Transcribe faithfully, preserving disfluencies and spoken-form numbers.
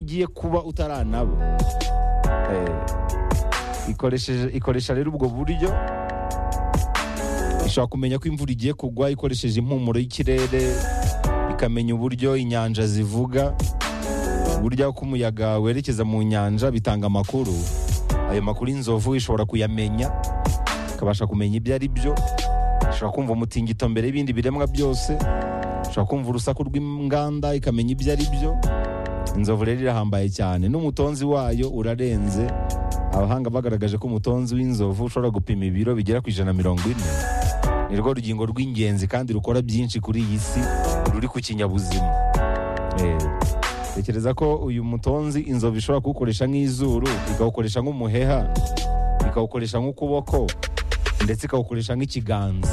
ugiye kuba utaranaba. Eh, ikoresheje ikoresha rero ubwo buryo ishobora kumenya ko imvura igiye kugwa ikoresheje impumuro y'ikirere, ikamenya uburyo inyanja zivuga, uburyo ko umuyaga werekeza mu nyanja bitanga amakuru. Ayo makuru inzovu ishobora kuyamenya, ikabasha kumenya ibyo ari byo, ishobora kumva umutingito mbere y'ibindi biremwa byose, ishobora kumva urusaku rw'inganda ikamenya ibyo ari byo. Inzovu rero irahambaye cyane, n'umutonzi wayo urarenze. Abahanga bagaragaje ko umutonzi w'inzovu ushobora gupima ibiro bigera ku ijana na mirongo ine. Ni rwo rugingo rw'ingenzi kandi rukora byinshi kuri iyi si ruri ku kinyabuzima. Eh, tekereza ko uyu mutonzi inzovu ishobora kuwukoresha nk'izuru, ikawukoresha nk'umuheha, ikawukoresha nk'ukuboko, ndetse ikawukoresha nk'ikiganza.